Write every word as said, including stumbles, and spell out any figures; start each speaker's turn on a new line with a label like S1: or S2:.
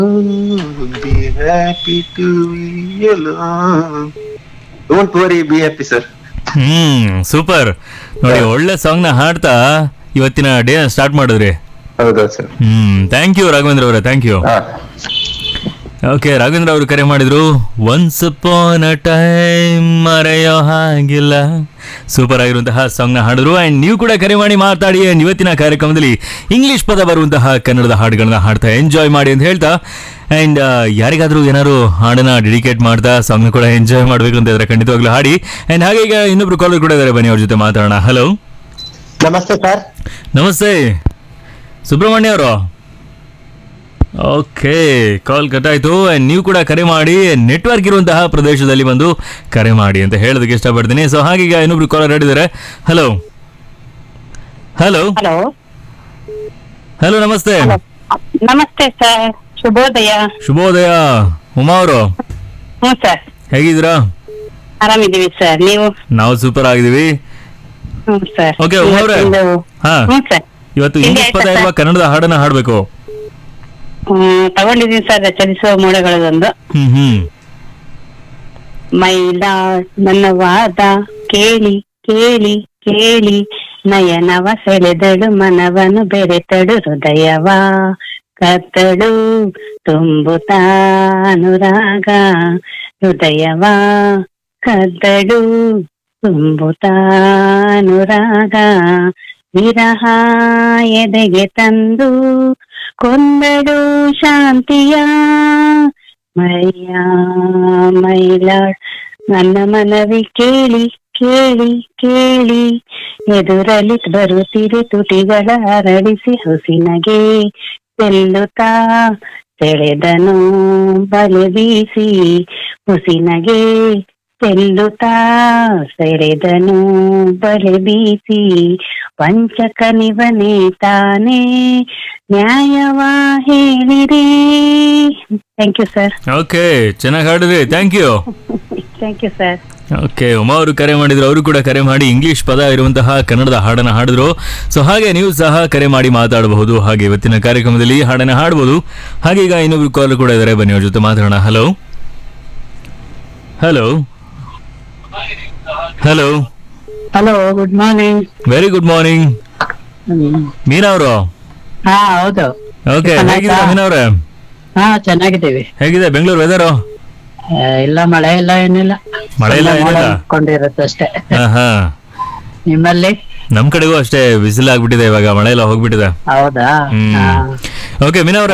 S1: Be happy to be alone. Don't worry, be happy, sir.
S2: Hmm super ನೋಡಿ, ಒಳ್ಳೆ song ನ ಹಾಡ್ತಾ ಇವತ್ತಿನ ಡೇ ಸ್ಟಾರ್ಟ್ ಮಾಡಿದ್ರಿ.
S1: ಹೌದಾ sir?
S2: Hmm thank you Raghavendra ಅವರೇ, ಥ್ಯಾಂಕ್ ಯು. ಓಕೆ, ರಾಘವೇಂದ್ರ ಅವರು ಕರೆ ಮಾಡಿದ್ರು. ಒನ್ಸ್ ಅಪಾನ್ ಅ ಟೈಮ್ ಮರೆಯೋ ಹಾಗಿಲ್ಲ, ಸೂಪರ್ ಆಗಿರುವಂತಹ ಸಾಂಗ್ ನ ಹಾಡಿದ್ರು. ಅಂಡ್ ನೀವು ಕೂಡ ಕರೆ ಮಾಡಿ ಮಾತಾಡಿ. And ಇವತ್ತಿನ ಕಾರ್ಯಕ್ರಮದಲ್ಲಿ ಇಂಗ್ಲಿಷ್ ಪದ ಬರುವಂತಹ ಕನ್ನಡದ ಹಾಡುಗಳನ್ನ ಹಾಡ್ತಾ ಎಂಜಾಯ್ ಮಾಡಿ ಅಂತ ಹೇಳ್ತಾ, ಅಂಡ್ ಯಾರಿಗಾದ್ರೂ ಏನಾದ್ರು ಹಾಡನ್ನ ಡೆಡಿಕೇಟ್ ಮಾಡ್ತಾ ಸಾಂಗ್ ಕೂಡ ಎಂಜಾಯ್ ಮಾಡ್ಬೇಕು ಅಂತ ಇದ್ರೆ ಖಂಡಿತವಾಗ್ಲೂ ಹಾಡಿ. ಅಂಡ್ ಹಾಗೆ ಈಗ ಇನ್ನೊಬ್ರು ಕಾಲರ್ ಕೂಡ ಇದ್ದಾರೆ, ಬನ್ನಿ ಅವ್ರ ಜೊತೆ ಮಾತಾಡೋಣ. ಹಲೋ,
S1: ನಮಸ್ತೆ ಸರ್.
S2: ನಮಸ್ತೆ ಸುಬ್ರಹ್ಮಣ್ಯ ಅವರು. ಓಕೆ, ಕಾಲ್ ಕಟ್ ಆಯ್ತು. ಅಂಡ್ ನೀವು ಕೂಡ ಕರೆ ಮಾಡಿ, ನೆಟ್ವರ್ಕ್ ಇರುವಂತಹ ಪ್ರದೇಶದಲ್ಲಿ ಬಂದು ಕರೆ ಮಾಡಿ ಅಂತ ಹೇಳೋದಕ್ಕೆ ಇಷ್ಟಪಡ್ತೀನಿ. ಸೊ ಹಾಗೀಗ ಇನ್ನೊಬ್ರು ಕಾಲರ್ ಹೇಳಿದ್ದಾರೆ. ಹಲೋ ಹಲೋ
S3: ಹಲೋ
S2: ಹಲೋ ನಮಸ್ತೆ.
S3: ನಮಸ್ತೆ ಸರ್, ಶುಭೋದಯ.
S2: ಶುಭೋದಯ ಉಮಾ ಅವರು,
S3: ಹ್ಞೂ ಸರ್,
S2: ಹೇಗಿದ್ದೀರಾ?
S3: ಆರಾಮಿದ್ದೀವಿ ಸರ್, ನೀವು?
S2: ನಾವು ಸೂಪರ್ ಆಗಿದ್ದೀವಿ.
S3: ಹ್ಞೂ ಸರ್.
S2: ಓಕೆ ಉಮಾ ಅವರೇ, ಹಾ
S3: ಹ್ಞೂ ಸರ್.
S2: ಇವತ್ತು ಇಂಗ್ಲಿಷ್ ಪದ ಇರುವ ಕನ್ನಡದ ಹಾಡನ್ನ ಹಾಡ್ಬೇಕು.
S3: ಹ್ಮ್ ತಗೊಂಡಿದ್ದೀನಿ ಸರ್, ಚಲಿಸುವ ಮೋಡಗಳದೊಂದು.
S2: ಹ್ಮ್ ಹ್ಮ್
S3: ಮೈಲಾ ನನ್ನ ವಾದ ಕೇಳಿ ಕೇಳಿ ಕೇಳಿ, ನಯನವ ಸೆಳೆದಳು ಮನವನು ಬೆರೆತಳು ಹೃದಯವ ಕತ್ತಳು ತುಂಬುತ್ತಾನುರಾಗ, ಹೃದಯವ ಕದ್ದಳು ತುಂಬುತ್ತಾನುರಾಗ, ವಿರಹ ಎದೆಗೆ ತಂದು ಕೊಂದಳು ಶಾಂತಿಯ ಮೈಯ ಮೈಲಾಡ್, ನನ್ನ ಮನವಿ ಕೇಳಿ ಕೇಳಿ ಕೇಳಿ, ಎದುರಲಿ ಬರುತ್ತಿರೆ ತುಟಿಗಳ ಅರಳಿಸಿ ಹುಸಿನಗೆ ಚೆಲ್ಲುತ್ತಾ ಸೆಳೆದನು ಬಲೆ ಬೀಸಿ, ಹುಸಿನಗೆ ಚೆಲ್ಲುತ್ತಾ ಸೆಳೆದನು ಬಲೆ ಬೀಸಿ, ವಂಚಕನಿವನೇ ತಾನೇ ನ್ಯಾಯವ ಹೇಳಿರಿ. Thank you sir.
S2: ಓಕೆ, ಚೆನ್ನಾಗಿ ಹಾಡಿದ್ರಿ, thank you.
S3: Thank you sir.
S2: Okay, Uma ಅವರು ಕರೆ ಮಾಡಿದ್ರು. ಅವರು ಕೂಡ ಕರೆ ಮಾಡಿ ಇಂಗ್ಲಿಷ್ ಪದ ಇರುವಂತಹ ಕನ್ನಡದ ಹಾಡನ್ನ ಹಾಡಿದ್ರು. ಸೊ ಹಾಗೆ ನೀವು ಸಹ ಕರೆ ಮಾಡಿ ಮಾತಾಡಬಹುದು, ಹಾಗೆ ಇವತ್ತಿನ ಕಾರ್ಯಕ್ರಮದಲ್ಲಿ ಹಾಡನ್ನ ಹಾಡಬಹುದು. ಹಾಗೆ ಈಗ ಇನ್ನೊಬ್ರು ಕಾಲ್ ಕೂಡ ಇದ್ದಾರೆ, ಬನ್ನಿ ಅವ್ರ ಜೊತೆ ಮಾತಾಡೋಣ. Hello hello hello
S3: hello, good morning.
S2: Very good morning. ಮೀನಾ ಅವರು?
S3: ಹಾ ಹೌದು.
S2: ಓಕೆ, ಹೇಗಿದ್ದೀರಾ ಮೀನಾ ಅವರೇ?
S3: ಹಾ ಚೆನ್ನಾಗಿದ್ದೀವಿ.
S2: ಹೇಗಿದೆ ಬೆಂಗಳೂರು ವೆದರು?
S3: ಇಲ್ಲ ಮಳೆ ಇಲ್ಲ ಏನಿಲ್ಲ,
S2: ಮಳೆ ಇಲ್ಲ ಏನಿಲ್ಲ,
S3: ಕೊಂಡಿರುತ್ತೆ ಅಷ್ಟೇ.
S2: ಹಾ ಹಾ
S3: ನಿಮ್ಮಲ್ಲಿ?
S2: ನಮ್ ಕಡೆಗೂ ಅಷ್ಟೇ ಬಿಸಿಲಾಗ್ಬಿಟ್ಟಿದೆ, ಇವಾಗ ಮಳೆ ಎಲ್ಲ ಹೋಗ್ಬಿಟ್ಟಿದೆ.
S3: ಹೌದಾ?
S2: ಹ್ಮ್. ಓಕೆ ಮೀನಾ ಅವ್ರೆ,